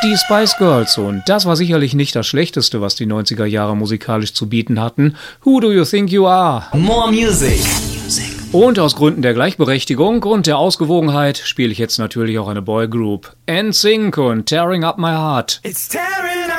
Die Spice Girls, und das war sicherlich nicht das Schlechteste, was die 90er Jahre musikalisch zu bieten hatten. Who Do You Think You Are? More Music. Und aus Gründen der Gleichberechtigung und der Ausgewogenheit spiele ich jetzt natürlich auch eine Boygroup. NSYNC und Tearing Up My Heart. It's